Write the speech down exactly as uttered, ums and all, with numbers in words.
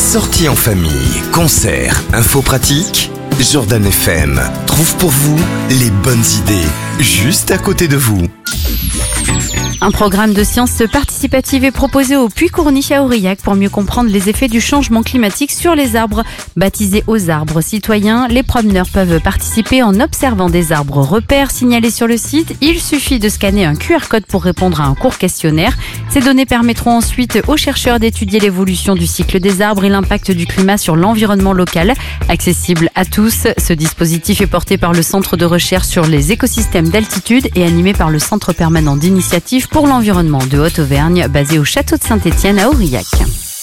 Sorties en famille, concerts, infos pratiques. Jordan F M trouve pour vous les bonnes idées, juste à côté de vous. Un programme de sciences participatives est proposé au Puy-Courniche à Aurillac pour mieux comprendre les effets du changement climatique sur les arbres. Baptisé aux arbres citoyens, les promeneurs peuvent participer en observant des arbres repères signalés sur le site. Il suffit de scanner un Q R code pour répondre à un court questionnaire. Ces données permettront ensuite aux chercheurs d'étudier l'évolution du cycle des arbres et l'impact du climat sur l'environnement local. Accessible à tous, ce dispositif est porté par le Centre de recherche sur les écosystèmes d'altitude et animé par le Centre permanent d'initiative pour l'environnement de Haute-Auvergne, basé au château de Saint-Étienne à Aurillac.